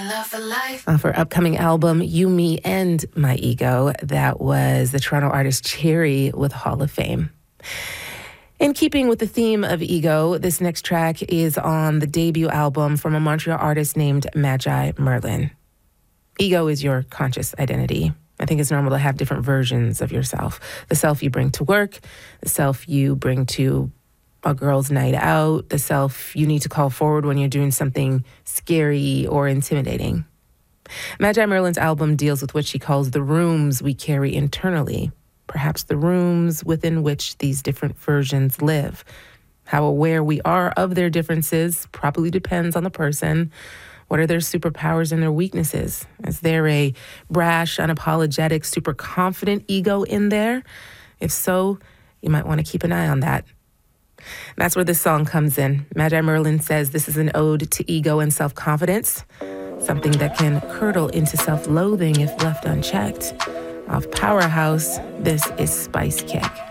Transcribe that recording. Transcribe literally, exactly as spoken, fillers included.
Off her upcoming album, You, Me, and My Ego, that was the Toronto artist Cherry with Hall of Fame. In keeping with the theme of ego, this next track is on the debut album from a Montreal artist named Magi Merlin. Ego is your conscious identity. I think it's normal to have different versions of yourself. The self you bring to work, the self you bring to a girl's night out, the self you need to call forward when you're doing something scary or intimidating. Magi Merlin's album deals with what she calls the rooms we carry internally, perhaps the rooms within which these different versions live. How aware we are of their differences probably depends on the person. What are their superpowers and their weaknesses? Is there a brash, unapologetic, super confident ego in there? If so, you might want to keep an eye on that. That's where this song comes in. Magi Merlin says this is an ode to ego and self-confidence, something that can curdle into self-loathing if left unchecked. Off Powerhouse, this is Spice Kick.